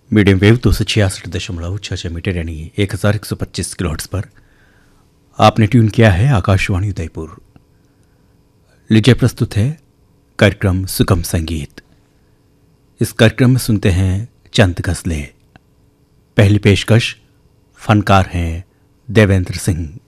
Medium wave 266.6 यानी 1125 kilohertz पर आपने ट्यून किया है आकाशवाणी उदयपुर। लीजिए प्रस्तुत है कार्यक्रम सुगम संगीत। इस कार्यक्रम में सुनते हैं चंद गजलें। पहली पेशकश फनकार हैं देवेंद्र सिंह।